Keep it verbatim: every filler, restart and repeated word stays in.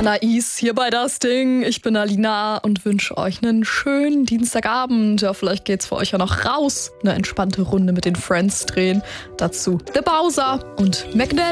Anais hier bei Das Ding. Ich bin Alina und wünsche euch einen schönen Dienstagabend. Ja, vielleicht geht's für euch ja noch raus. Eine entspannte Runde mit den Friends drehen. Dazu The Bowser und McDaddy.